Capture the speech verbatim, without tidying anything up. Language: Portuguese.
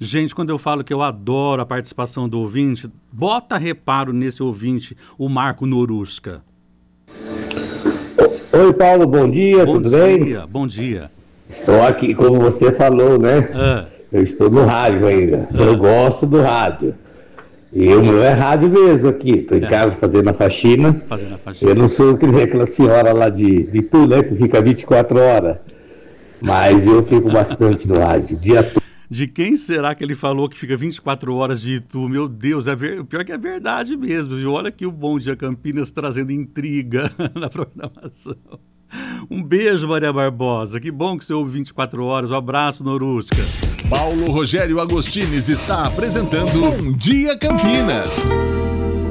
Gente, quando eu falo que eu adoro a participação do ouvinte, bota reparo nesse ouvinte, o Marco Norusca. Oi, Paulo, bom dia, Bom tudo dia, bem? bom dia. Estou aqui, como você falou, né? Ah, Eu estou no rádio ainda. Eu ah, gosto do rádio. E o meu é rádio mesmo aqui. Estou em é, casa fazendo a faxina. fazendo a Eu faxina. não sou que nem aquela senhora lá de de Itu, né? Que fica vinte e quatro horas. Mas eu fico bastante no rádio, o dia todo. De quem será que ele falou que fica vinte e quatro horas de Itu? Meu Deus, é ver... o pior que é verdade mesmo. E olha aqui o Bom Dia Campinas trazendo intriga na programação. Um beijo, Maria Barbosa. Que bom que você ouve vinte e quatro horas. Um abraço, Norusca. Paulo Rogério Agostines está apresentando Bom Dia Campinas.